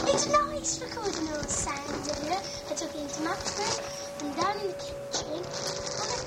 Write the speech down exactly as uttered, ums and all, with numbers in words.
It's nice recording all the sounds in here. I took it into Matt's room and down in the kitchen. And